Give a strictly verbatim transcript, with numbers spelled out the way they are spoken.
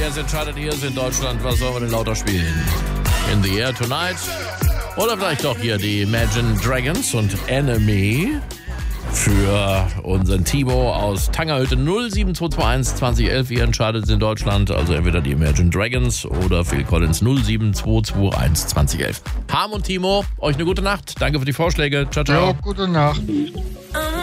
Wer es entscheidet, hier ist in Deutschland. Was sollen wir denn lauter spielen? In the Air Tonight. Oder vielleicht doch hier die Imagine Dragons und Enemy. Für unseren Timo aus Tangerhütte null sieben zwei zwei eins zwanzig elf. Ihr entscheidet es in Deutschland. Also entweder die Imagine Dragons oder Phil Collins null sieben zwei zwei eins zwanzig elf. Harm und Timo, euch eine gute Nacht. Danke für die Vorschläge. Ciao, ciao. Ja, gute Nacht.